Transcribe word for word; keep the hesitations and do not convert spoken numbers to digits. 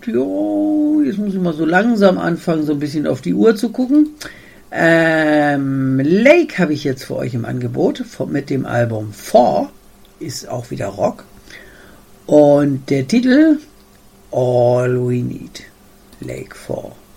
jo, jetzt muss ich mal so langsam anfangen, so ein bisschen auf die Uhr zu gucken. Ähm, Lake habe ich jetzt für euch im Angebot von, mit dem Album Four, ist auch wieder Rock. Und der Titel All We Need, Lake Four.